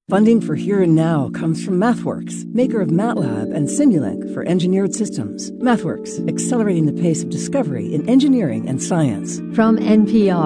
Funding for Here and Now comes from MathWorks, maker of MATLAB and Simulink for engineered systems. MathWorks, accelerating the pace of discovery in engineering and science. From NPR.